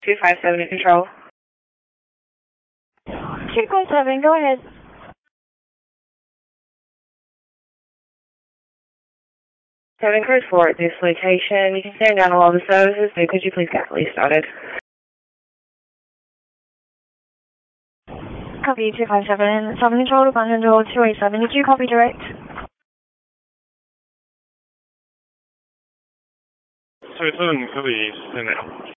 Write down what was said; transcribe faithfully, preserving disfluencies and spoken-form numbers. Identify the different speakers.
Speaker 1: two five seven in control.
Speaker 2: two five seven, go ahead.
Speaker 1: seven code four at this location. You can stand down all the services, but could you please get police started?
Speaker 2: Copy two five seven, seven control to one control two eight seven. Did you copy direct?
Speaker 3: two eight seven, copy, stand now.